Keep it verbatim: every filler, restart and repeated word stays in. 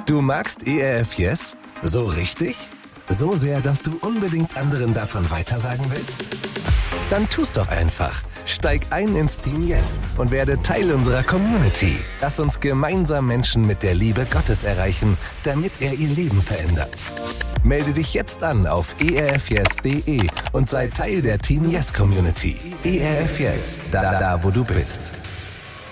Du magst E R F Yes? So richtig? So sehr, dass du unbedingt anderen davon weitersagen willst? Dann tu's doch einfach. Steig ein ins Team Yes und werde Teil unserer Community. Lass uns gemeinsam Menschen mit der Liebe Gottes erreichen, damit er ihr Leben verändert. Melde dich jetzt an auf e r f yes punkt d e und sei Teil der Team Yes Community. E R F Yes, da, da wo du bist.